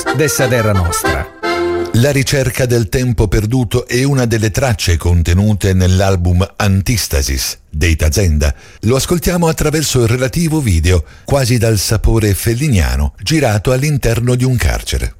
dessa terra nostra. La ricerca del tempo perduto è una delle tracce contenute nell'album Antistasis dei Tazenda. Lo ascoltiamo attraverso il relativo video, quasi dal sapore felliniano, girato all'interno di un carcere.